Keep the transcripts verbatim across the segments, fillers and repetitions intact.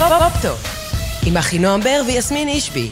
פופ-טוק עם אחינועם בר ויסמין אישבי.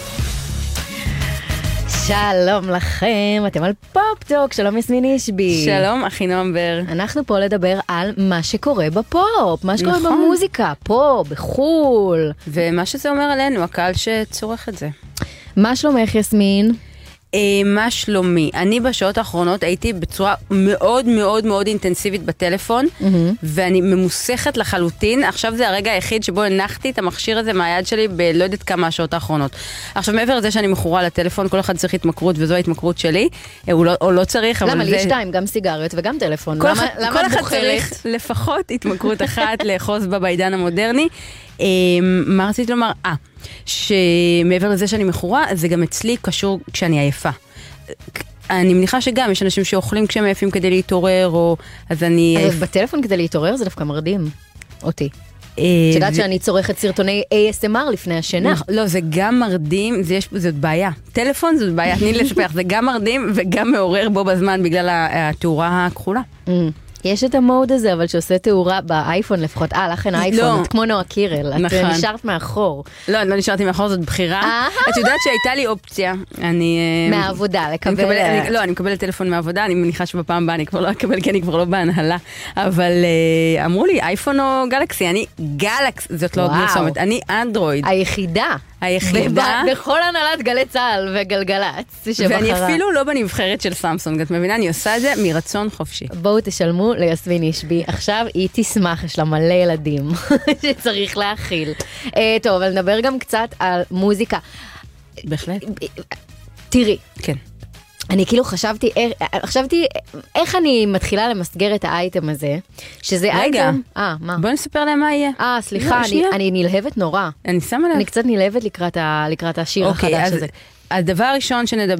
שלום לכם, אתם על פופ-טוק, שלום יסמין אישבי. שלום אחינועם בר. אנחנו פה לדבר על מה שקורה בפופ, מה שקורה נכון. במוזיקה, פה, בחול. ומה שזה אומר עלינו, הקהל שצורך את זה. מה שלומך יסמין? אה, מה שלומי? אני בשעות האחרונות הייתי בצורה מאוד מאוד מאוד אינטנסיבית בטלפון, ואני ממוסכת לחלוטין. עכשיו זה הרגע היחיד שבו הנחתי את המכשיר הזה מהיד שלי בלא יודעת כמה השעות האחרונות. עכשיו מעבר לזה שאני מכורה לטלפון, כל אחד צריך התמכרות וזו ההתמכרות שלי, או לא, או לא צריך. למה? אבל לי זה... שתיים, גם סיגריות וגם טלפון. כל למה, אחד, למה כל את אחד בוחרת? צריך לפחות התמכרות אחת לאחוז בה בעידן המודרני. מה רציתי לומר? אה, שמעבר לזה שאני מכורה, זה גם אצלי קשור כשאני עייפה. אני מניחה שגם יש אנשים שאוכלים כשהם עייפים כדי להתעורר, או אז אני... אבל בטלפון כדי להתעורר זה דווקא מרדים אותי. את יודעת שאני צורכת סרטוני איי אס אם אר לפני השינה. לא, זה גם מרדים, זאת בעיה. טלפון זאת בעיה, תני לי לספר, זה גם מרדים וגם מעורר בו בזמן בגלל התאורה הכחולה. יש את המוד הזה, אבל שעושה תאורה באייפון לפחות. אה, לכן האייפון, את כמו נועה קירל. את נשארת מאחור. לא, אני לא נשארתי מאחור, זאת בחירה. את יודעת שהייתה לי אופציה. מהעבודה, לקבל... לא, אני מקבלת טלפון מהעבודה, אני מניחה שבפעם הבאה אני כבר לא אקבל, כי אני כבר לא בהנהלה. אבל אמרו לי, אייפון או גלקסי? אני גלקסי, זאת לא פרסומת, אני אנדרואיד. היחידה. היחידה. בכל הנהלת גלי צהל וגלגלצ שבחרה. ואני אפילו לא בנבחרת של סמסונג, את מבינה? אני עושה את זה מרצון חופשי. בואו תשלמו ליסמין אישבי. עכשיו היא תשמח, יש לה מלא ילדים שצריך להכיל. טוב, אבל נדבר גם קצת על מוזיקה. בהחלט. תראי. כן. אני כאילו חשבתי, חשבתי איך אני מתחילה למסגר את האייטם הזה, שזה רגע, אייטם... אה, מה? בוא נספר להם מה יהיה. אה, סליחה, אני, אני נלהבת נורא. אני שמה לב. אני קצת נלהבת לקראת, ה, לקראת השיר אוקיי, החדש אז הזה. הדבר הראשון שנדבר,